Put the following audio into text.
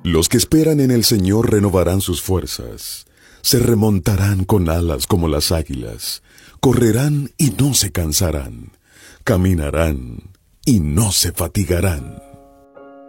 Los que esperan en el Señor renovarán sus fuerzas. Se remontarán con alas como las águilas. Correrán y no se cansarán. Caminarán y no se fatigarán.